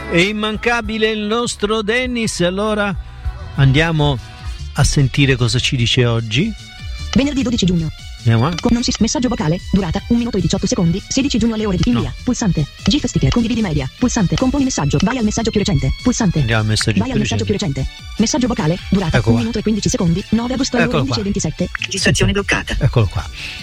È immancabile il nostro Dennis. Allora andiamo a sentire cosa ci dice oggi. Venerdì 12 giugno. Andiamo. Messaggio vocale, durata 1 minuto e 18 secondi, 16 giugno alle ore di invia, pulsante, GIF sticker, condividi media, pulsante, componi messaggio, vai al messaggio più recente, pulsante, Andiamo al messaggio, vai al messaggio più recente, messaggio vocale, durata 1 minuto e 15 secondi, 9 agosto alle ore 11 e 27, registrazione bloccata. Eccolo qua.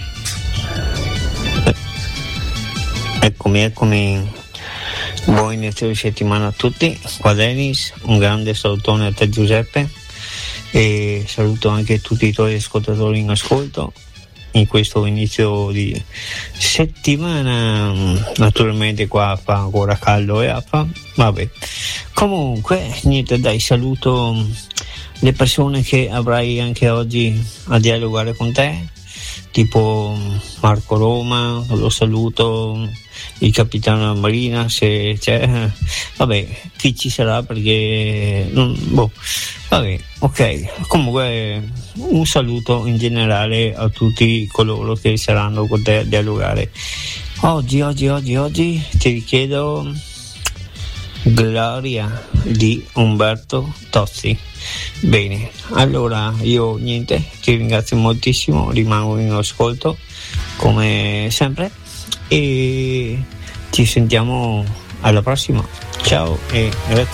Eccomi. Buon inizio di settimana a tutti. Qua Dennis, un grande salutone a te Giuseppe e saluto anche tutti i tuoi ascoltatori in ascolto in questo inizio di settimana. Naturalmente qua fa ancora caldo e affa, vabbè, comunque niente, dai, saluto le persone che avrai anche oggi a dialogare con te, tipo Marco Roma, lo saluto, il capitano Marina se c'è, vabbè, chi ci sarà perché vabbè, ok, comunque un saluto in generale a tutti coloro che saranno con te a dialogare. Oggi ti richiedo Gloria di Umberto Tozzi. Bene, allora io niente, ti ringrazio moltissimo, rimango in ascolto come sempre e ci sentiamo alla prossima. Ciao e grazie.